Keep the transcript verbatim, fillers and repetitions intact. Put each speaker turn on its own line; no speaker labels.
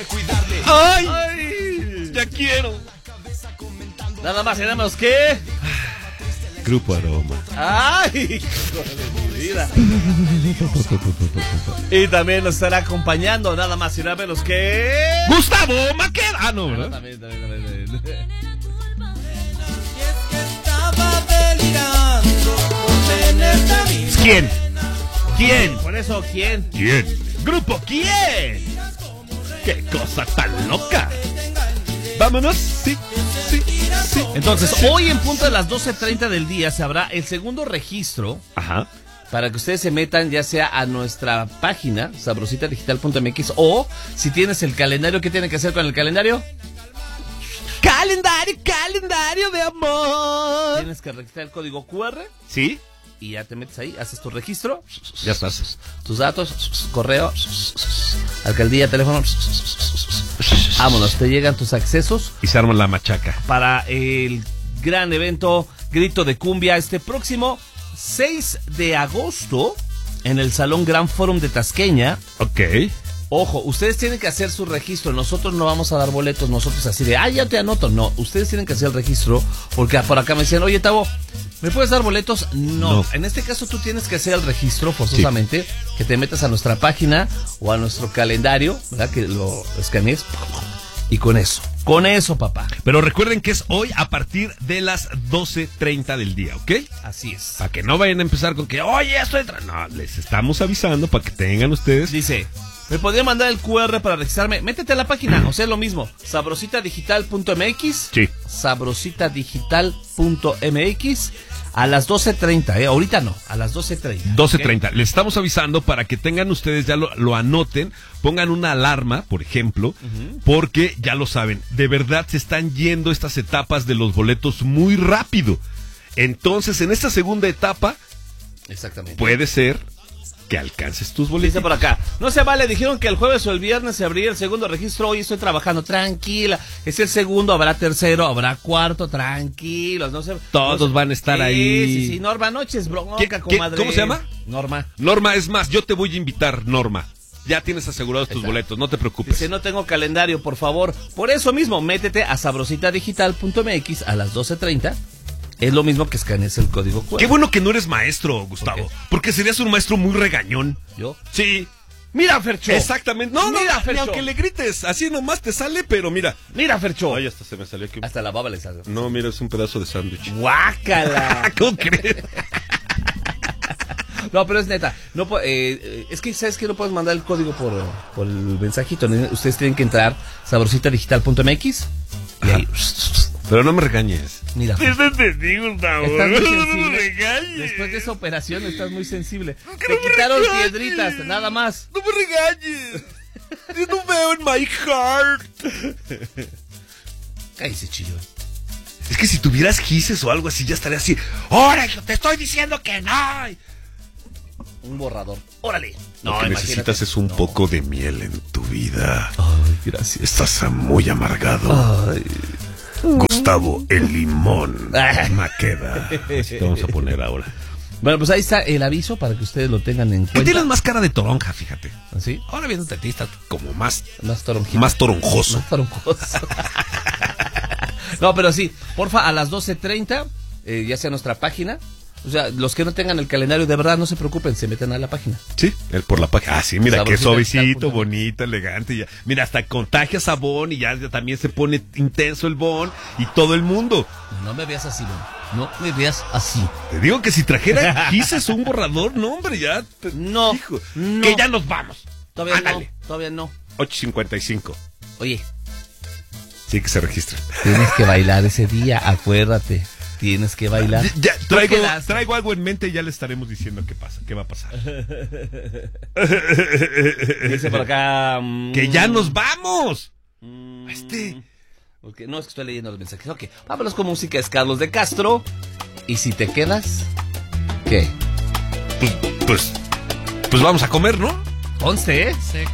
¡Ay! Ay, ya quiero.
Nada más y nada menos que...
Grupo Aroma.
¡Ay! Hijo de mi vida. Y también nos estará acompañando nada más y nada menos que...
¡Gustavo Maqueda! Ah, no, ¿verdad?
Ah, también, también, también, también.
¿Quién? ¿Quién?
Por eso, ¿quién?
¿Quién? Grupo ¿Quién? ¡Qué cosa tan loca! Vámonos, sí, sí, sí.
Entonces, hoy en punto de las doce treinta del día se habrá el segundo registro.
Ajá.
Para que ustedes se metan ya sea a nuestra página, sabrosita digital punto m x, o si tienes el calendario, ¿qué tienen que hacer con el calendario?
Calendario, calendario de amor.
Tienes que registrar el código cu erre.
¿Sí?
Y ya te metes ahí, haces tu registro.
Ya estás.
Tus datos, correo, alcaldía, teléfono. Vámonos, te llegan tus accesos.
Y se arma la machaca.
Para el gran evento Grito de Cumbia este próximo seis de agosto en el Salón Gran Fórum de Tasqueña.
Ok.
Ojo, ustedes tienen que hacer su registro. Nosotros no vamos a dar boletos, nosotros así de, ah, ya te anoto. No, ustedes tienen que hacer el registro. Porque por acá me decían, oye, Tavo, ¿me puedes dar boletos? No. no. En este caso tú tienes que hacer el registro forzosamente. Sí. Que te metas a nuestra página o a nuestro calendario, ¿verdad? Que lo escanees. Y con eso, con eso, papá.
Pero recuerden que es hoy a partir de las doce treinta del día, ¿ok?
Así es.
Para que no vayan a empezar con que, oye, esto entra. No, les estamos avisando para que tengan ustedes.
Dice, me podría mandar el cu erre para registrarme. Métete a la página, o sea, lo mismo. sabrosita digital punto m x.
Sí.
sabrosita digital punto m x. A las doce treinta, ¿eh? Ahorita no, a las doce treinta.
doce treinta. ¿Okay? Les estamos avisando para que tengan ustedes, ya lo, lo anoten, pongan una alarma, por ejemplo, uh-huh. Porque ya lo saben, de verdad se están yendo estas etapas de los boletos muy rápido. Entonces, en esta segunda etapa,
exactamente,
puede ser que alcances tus boletos.
Dice por acá, no se vale, dijeron que el jueves o el viernes se abría el segundo registro, hoy estoy trabajando, tranquila, es el segundo, habrá tercero, habrá cuarto, tranquilos, no se...
Todos
no se,
van a estar
sí,
ahí.
Sí, sí, Norma, noches, bronca,
¿Qué,
comadre.
¿Cómo se llama?
Norma.
Norma, es más, yo te voy a invitar, Norma. Ya tienes asegurados tus boletos, no te preocupes.
Dice, no tengo calendario, por favor. Por eso mismo, métete a sabrosita digital punto m x a las doce treinta. Es lo mismo que escanees el código cu erre.
Qué bueno que no eres maestro, Gustavo. ¿Por porque serías un maestro muy regañón.
¿Yo?
Sí.
Mira, Fercho.
Exactamente. No,
mira,
no,
Fercho.
Ni aunque le grites, así nomás te sale, pero mira.
Mira, Fercho.
Ay, hasta se me salió aquí.
Hasta la baba le sale.
No, mira, es un pedazo de sándwich.
¡Guácala!
¿Cómo crees?
No, pero es neta. No, eh, es que, ¿sabes qué? No puedes mandar el código por, por el mensajito. Ustedes tienen que entrar sabrosita digital punto m x. Y ahí...
Pero no me regañes.
Mira.
Te entendí, Gustavo.
Estás muy sensible.
No me regañes.
Después de esa operación estás muy sensible.
No,
Te
no
quitaron
regañes.
piedritas, nada más.
No me regañes. Yo no veo en my heart.
Cállese, chillo.
Es que si tuvieras gises o algo así, ya estaría así. ¡Órale! Te estoy diciendo que no.
Un borrador. ¡Órale!
Lo que necesitas es un no. poco de miel en tu vida.
Ay, gracias.
Estás muy amargado.
Ay.
Gustavo, el limón. Maqueda. Así te vamos a poner ahora.
Bueno, pues ahí está el aviso para que ustedes lo tengan en cuenta.
Que tienes más cara de toronja, fíjate.
¿Así?
Ahora viéndote a ti, está como más...
Más toronjito.
Más toronjoso.
Más toronjoso. No, pero sí, porfa, a las doce treinta, eh, ya sea nuestra página. O sea, los que no tengan el calendario, de verdad, no se preocupen, se meten a la página.
Sí, el por la página. Ah, sí, mira,
Sabrosita,
qué suavecito, bonito, elegante. Ya. Mira, hasta contagia sabón y ya, ya también se pone intenso el bon y todo el mundo.
No me veas así, bon. No me veas así.
Te digo que si trajera gises un borrador, no, hombre, ya. Te,
no,
hijo,
no.
Que ya nos vamos.
Todavía
Ándale.
no, todavía no.
ocho cincuenta y cinco.
Oye.
Sí, que se registren.
Tienes que bailar ese día, acuérdate. Tienes que bailar.
Ya, traigo, traigo algo en mente y ya le estaremos diciendo qué pasa, qué va a pasar.
Dice por acá... Um,
¡que ya nos vamos!
Um,
este...
Okay, no, es que estoy leyendo los mensajes. Ok, vámonos con música, es Carlos de Castro. Y si te quedas, ¿qué?
Pues, pues, pues vamos a comer, ¿no?
Once, ¿eh?